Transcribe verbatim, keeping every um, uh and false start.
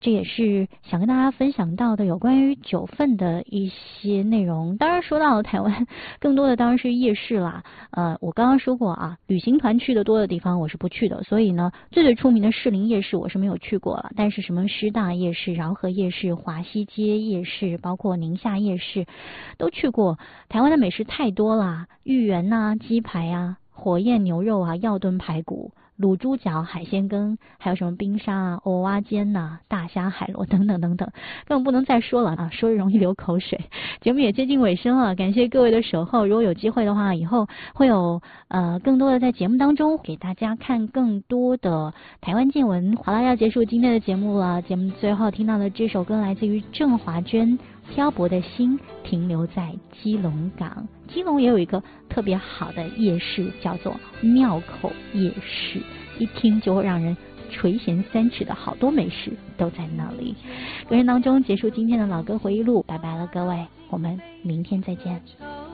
这也是想跟大家分享到的有关于九份的一些内容。当然说到了台湾，更多的当然是夜市啦。呃，我刚刚说过啊，旅行团去的多的地方我是不去的，所以呢，最最出名的士林夜市我是没有去过了。但是什么师大夜市、饶河夜市、华西街夜市，包括宁夏夜市，都去过。台湾的美食太多啦，芋圆呐、鸡排啊、火焰牛肉啊、药炖排骨、卤猪脚、海鲜羹，还有什么冰沙啊、藕蛙煎呐、大虾海螺等等等等，根本不能再说了啊，说容易流口水。节目也接近尾声了，感谢各位的守候。如果有机会的话，以后会有呃更多的在节目当中给大家看更多的台湾见闻。好了，要结束今天的节目了。节目最后听到的这首歌来自于郑华娟，《漂泊的心停留在基隆港》。基隆也有一个特别好的夜市，叫做庙口夜市，一听就会让人垂涎三尺的好多美食都在那里。歌声当中结束今天的老歌回忆录，拜拜了各位，我们明天再见。